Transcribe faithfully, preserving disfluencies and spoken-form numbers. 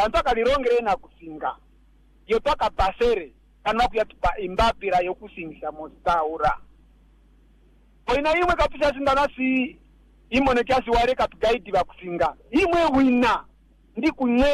kantaka lirongere na kusinga yotoka pasere kana kuyatupa imbapira yokusingisha mostaura oina imwe kapisa sindana si imone kiasi wale katugaidi bakusinga imwe wina ndi kunye